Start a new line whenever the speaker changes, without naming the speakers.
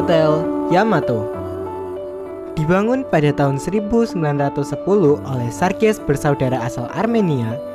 Hotel Yamato. Dibangun pada tahun 1910 oleh Sarkis bersaudara asal Armenia,